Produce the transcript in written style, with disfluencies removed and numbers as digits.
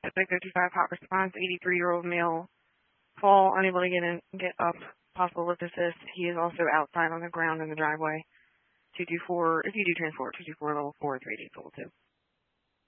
Suspect 55, hot response, 83-year-old male, fall, unable to get up, possible lift assist. He is also outside on the ground in the driveway. 224, if you do transport, 224 level 4, 3 level 2.